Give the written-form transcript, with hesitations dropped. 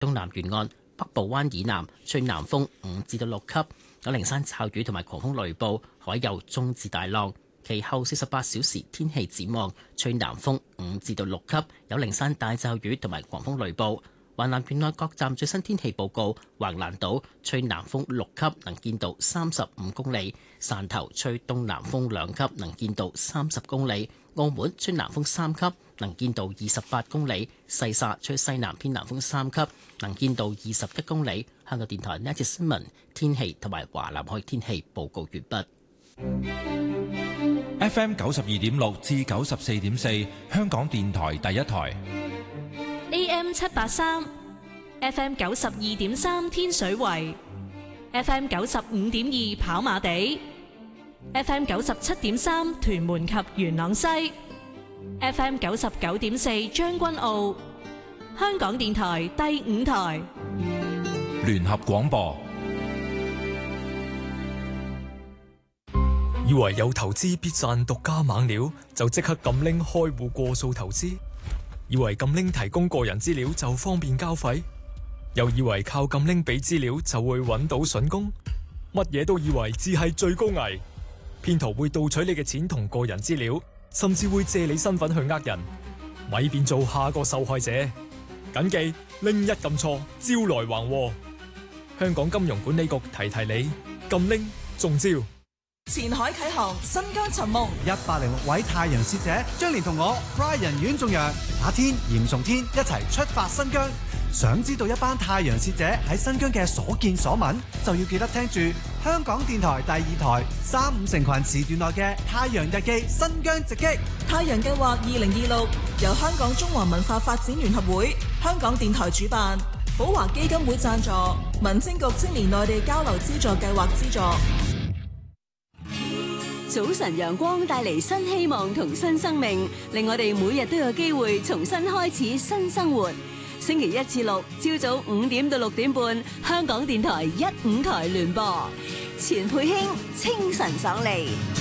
東南沿岸北部灣以南吹南風5至到6級，有零散驟雨同埋狂風雷暴，海有中至大浪。其後48小時天氣展望，吹南風5至到6級，有零散大驟雨同埋狂風雷暴。華南沿岸各站最新天氣報告：橫瀾島吹南風6級，能見度35公里；汕頭吹東南風2級，能見度30公里；澳門吹南風3級，能見度28公里；西沙吹西南偏南風3級，能見度21公里。香港電台呢一節新聞天氣同埋華南海天氣報告完畢。 FM 92.6至94.4，香港電台第一台。 AM 783 FM 92.3天水圍 FM 95.2跑馬地 FM 97.3屯門及元朗西 FM 99.4將軍澳。香港電台第5台聯合廣播。 以為有投資必賺獨家猛料，就即刻撳拎開戶過數投資。以為撳拎提供個人資料就方便交費，又以為靠撳拎俾資料就會揾到筍工，乜嘢都以為只係最高危。騙徒會盜取你嘅錢同個人資料，甚至會借你身份去呃人，咪變做下個受害者。謹記拎一撳錯，招來橫禍。香港金融管理局提提你，撳拎中招。 前海啟航，新疆尋夢 ，106位太陽使者將連同我 Brian 阮仲陽、阿天、嚴崇天一齊出發新疆。想知道一班太陽使者喺新疆嘅所見所聞，就要記得聽住香港電台第2台3、5成群時段內嘅《太陽日記》新疆直擊。 太陽計劃2026由香港中華文化發展聯合會、香港電台主辦，寶華基金會贊助，民政局青年內地交流資助計劃資助。 早晨陽光帶嚟新希望同新生命，令我哋每日都有機會重新開始新生活。星期1至6朝早5點到6點半，香港電台1、5台聯播，錢佩卿清晨爽利。